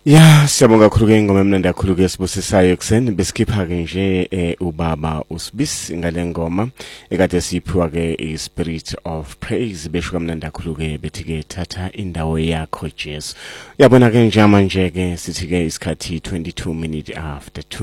Ya siyabonga kakhulu ke ingoma emnandi kakhulu ke sibusisayo ekseni besikipha ke nje ubaba uSibisi ngale ngoma ekade siphiwa ke iSpirit of Praise besho kamnandi kakhulu ke bethi ke thatha indawo yakho Jesu. Uyabona ke nje manje ke sithi ke isikhathi 22 minutes after 2.